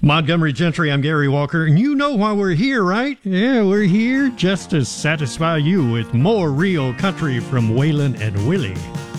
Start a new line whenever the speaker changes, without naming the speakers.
Montgomery Gentry, I'm Gary Walker, and you know why we're here, right? Yeah, we're here just to satisfy you with more real country from Waylon and Willie.